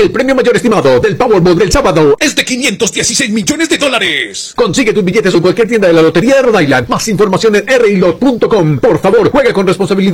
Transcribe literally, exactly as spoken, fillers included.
El premio mayor estimado del Powerball del sábado es de quinientos dieciséis millones de dólares. Consigue tus billetes en cualquier tienda de la Lotería de Rhode Island. Más información en r i lot punto com. Por favor, juega con responsabilidad.